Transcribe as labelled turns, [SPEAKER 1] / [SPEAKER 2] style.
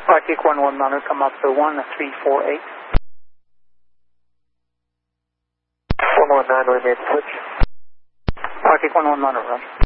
[SPEAKER 1] Arctic 11 Runner, come up to 1348.
[SPEAKER 2] 119, we made switch.
[SPEAKER 1] Arctic 11 Runner, Roger.